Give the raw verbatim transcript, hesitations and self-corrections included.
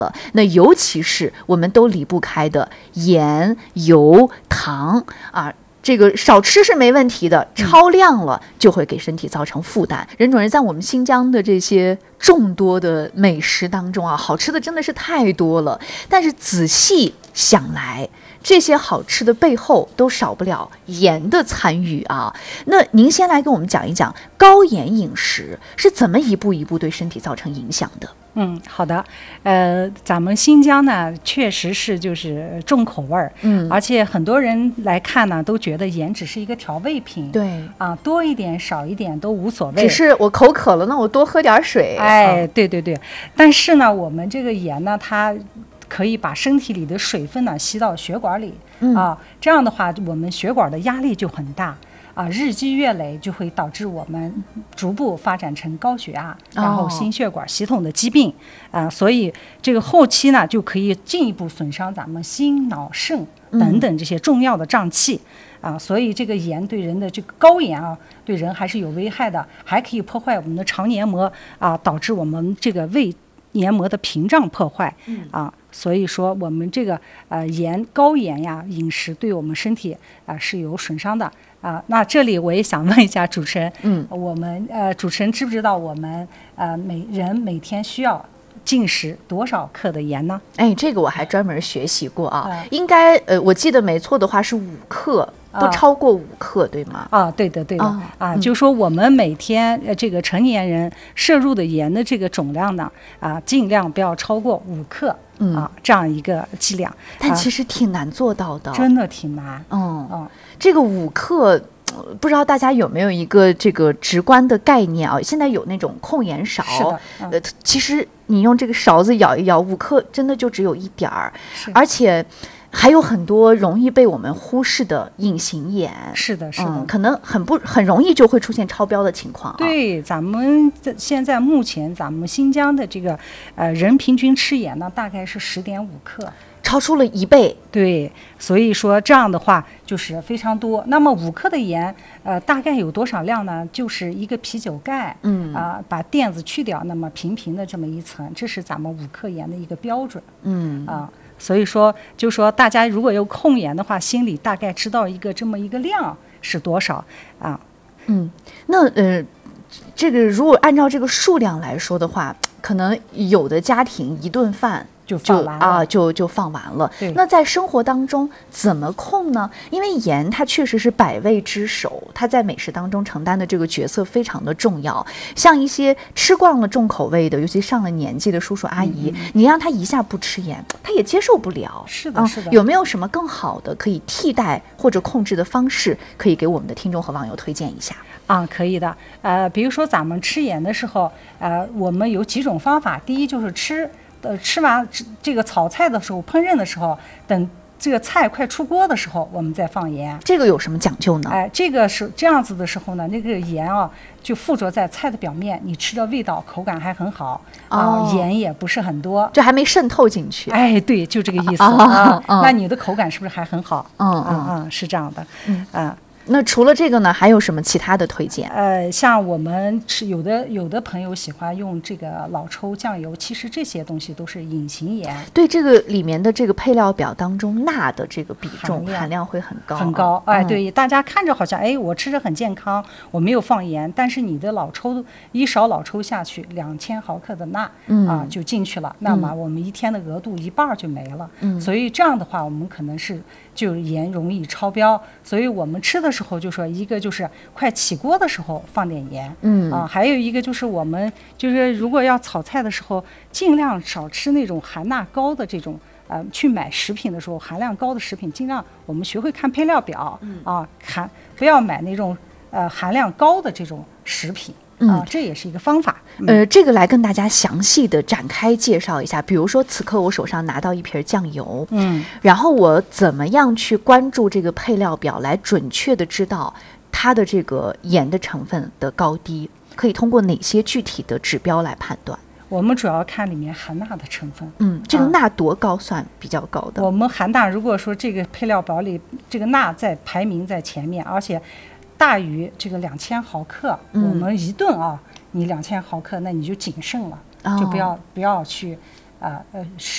那尤其是我们都离不开的盐、油、糖啊。这个少吃是没问题的，超量了就会给身体造成负担。任主任，在我们新疆的这些众多的美食当中啊，好吃的真的是太多了。但是仔细想来，这些好吃的背后都少不了盐的参与啊。那您先来跟我们讲一讲高盐饮食是怎么一步一步对身体造成影响的。 嗯，好的，呃，咱们新疆呢，确实是就是重口味儿，嗯，而且很多人来看呢，都觉得盐只是一个调味品， 对， 啊，多一点少一点都无所谓， 只是我口渴了，那我多喝点水， 哎，对对对，但是呢，我们这个盐呢，它可以把身体里的水分呢吸到血管里，嗯、啊，这样的话，我们血管的压力就很大。啊，日积月累就会导致我们逐步发展成高血压，然后心血管系统的疾病啊，所以这个后期呢就可以进一步损伤咱们心脑肾等等这些重要的脏器啊，所以这个盐对人的这个高盐啊，对人还是有危害的，还可以破坏我们的肠黏膜啊，导致我们这个胃黏膜的屏障破坏啊。所以说我们这个呃盐高盐呀饮食对我们身体啊、呃、是有损伤的啊。那这里我也想问一下主持人，嗯，我们呃主持人知不知道我们呃每人每天需要进食多少克的盐呢？ 哎，这个我还专门学习过啊，呃、应该呃我记得没错的话是五克。都超过五克，对吗？ 啊，对的，对的，啊，啊嗯、就说我们每天呃这个成年人摄入的盐的这个总量呢，啊，尽量不要超过五克，嗯、啊，这样一个剂量。 但其实挺难做到的， 啊、真的挺难。 嗯嗯，这个五克。不知道大家有没有一个这个直观的概念啊？现在有那种控盐勺， 嗯、 呃，其实你用这个勺子舀一舀，五克真的就只有一点儿，而且还有很多容易被我们忽视的隐形盐。 是的，是的， 嗯、可能很不很容易就会出现超标的情况、啊。 对，咱们现在目前咱们新疆的这个呃人平均吃盐呢，大概是十点五克。 超出了一倍， 对，所以说这样的话就是非常多。那么五克的盐，呃，大概有多少量呢？就是一个啤酒盖，嗯啊、呃，把垫子去掉，那么平平的这么一层，这是咱们五克盐的一个标准，嗯啊，所以说就说大家如果有控盐的话，心里大概知道一个这么一个量是多少啊， 嗯，那呃，这个如果按照这个数量来说的话，可能有的家庭一顿饭。 就放完了啊，就就放完了。那在生活当中怎么控呢？因为盐它确实是百味之首，它在美食当中承担的这个角色非常的重要。像一些吃惯了重口味的，尤其上了年纪的叔叔阿姨，嗯、你让他一下不吃盐，他也接受不了。 是的，是的。 有没有什么更好的可以替代或者控制的方式，可以给我们的听众和网友推荐一下？ 啊，可以的。呃，比如说咱们吃盐的时候，呃，我们有几种方法。第一就是吃。呃，吃完这个炒菜的时候，烹饪的时候，等这个菜快出锅的时候，我们再放盐。 这个有什么讲究呢？ 哎，这个是这样子的时候呢，那个盐啊，就附着在菜的表面，你吃的味道、口感还很好啊、呃，盐也不是很多， 就还没渗透进去。 哎，对，就这个意思啊。啊那你的口感是不是还很好？嗯嗯嗯，是这样的。嗯啊。 那除了这个呢，还有什么其他的推荐？ 呃，像我们吃有的有的朋友喜欢用这个老抽酱油，其实这些东西都是隐形盐。 对，这个里面的这个配料表当中，钠的这个比重含量, 含量会很高， 很高。哎，对，嗯、大家看着好像哎，我吃着很健康，我没有放盐，但是你的老抽一勺老抽下去，两千毫克的钠、嗯、啊就进去了，那么我们一天的额度一半就没了。嗯，所以这样的话，我们可能是就盐容易超标，所以我们吃的时候就说一个就是快起锅的时候放点盐，嗯啊，还有一个就是我们就是如果要炒菜的时候，尽量少吃那种含钠高的这种，呃，去买食品的时候含量高的食品，尽量我们学会看配料表，嗯啊，含不要买那种呃含量高的这种食品。啊，这也是一个方法。 嗯、呃，这个来跟大家详细的展开介绍一下。比如说，此刻我手上拿到一瓶酱油，嗯，然后我怎么样去关注这个配料表，来准确的知道它的这个盐的成分的高低，可以通过哪些具体的指标来判断？ 我们主要看里面含钠的成分。 嗯，这个钠多高算比较高的？ 啊、我们含钠，如果说这个配料表里这个钠在排名在前面，而且大于这个两千毫克，嗯、我们一顿啊，你两千毫克，那你就谨慎了，哦、就不要不要去，啊呃。